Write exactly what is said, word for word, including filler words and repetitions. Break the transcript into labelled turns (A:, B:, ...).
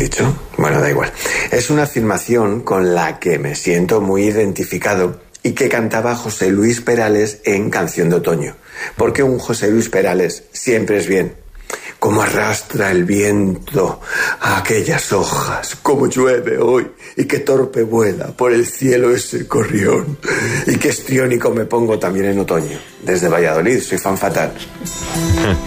A: dicho? Bueno, da igual. Es una afirmación con la que me siento muy identificado y que cantaba José Luis Perales en Canción de Otoño. Porque un José Luis Perales siempre es bien. Cómo arrastra el viento a aquellas hojas, cómo llueve hoy y qué torpe vuela por el cielo ese corrión. Y qué histriónico me pongo también en otoño. Desde Valladolid, soy fan fatal.